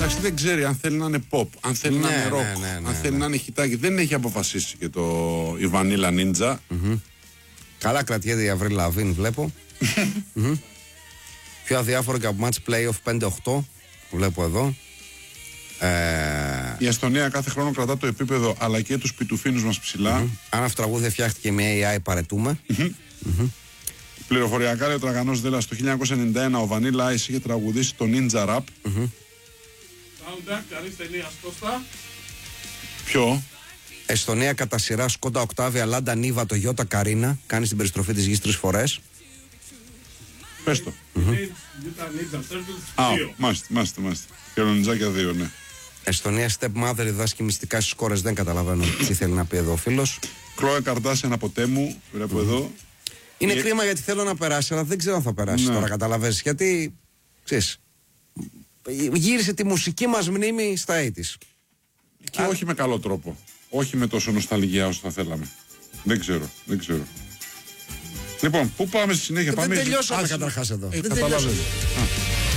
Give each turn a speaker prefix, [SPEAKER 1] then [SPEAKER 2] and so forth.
[SPEAKER 1] Εντάξει, δεν ξέρει αν θέλει να είναι pop, αν θέλει να είναι rock, αν θέλει να είναι χιτάκι. Δεν έχει αποφασίσει και η Vanilla Ninja.
[SPEAKER 2] Καλά κρατιέται η Avril Lavigne, βλέπω. Πιο αδιάφορο και από match playoff 5-8, βλέπω εδώ.
[SPEAKER 1] Η Εστονία κάθε χρόνο κρατά το επίπεδο αλλά και τους πιτουφίνους μας ψηλά.
[SPEAKER 2] Αν αυτό το τραγούδι φτιάχτηκε με AI, παρετούμε.
[SPEAKER 1] Πληροφοριακά λέει ο Τραγανός Δέλλας το 1991 ο Vanilla Ice είχε τραγουδήσει το Ninja Rap.
[SPEAKER 3] Soundtrack, καλής ταινίας, Κώστα.
[SPEAKER 1] Ποιο?
[SPEAKER 2] Εστονία κατά σειρά Σκόντα Οκτάβια, Λάντα Νίβα, το Γιώτα Καρίνα. Κάνει την περιστροφή της γης 3 φορές.
[SPEAKER 1] Πες το. Μάστε. Χελονιτζάκια 2, ναι.
[SPEAKER 2] Εστονία stepmother διδάσκει μυστικά στις κόρες. Δεν καταλαβαίνω τι θέλει να πει εδώ ο φίλος.
[SPEAKER 1] Κλόε Καρντάσιαν από Τέμου, βλέπω εδώ.
[SPEAKER 2] Είναι κρίμα γιατί θέλω να περάσει, αλλά δεν ξέρω αν θα περάσει τώρα, καταλαβαίνεις. Γιατί, ξέρεις, γύρισε τη μουσική μας μνήμη στα 80's.
[SPEAKER 1] Και όχι με καλό τρόπο. Όχι με τόσο νοσταλγία όσο θα θέλαμε. Δεν ξέρω. Λοιπόν, πού πάμε στη συνέχεια?
[SPEAKER 2] Δεν τελειώσαμε καταρχάς εδώ.
[SPEAKER 1] Δεν τελειώσαμε.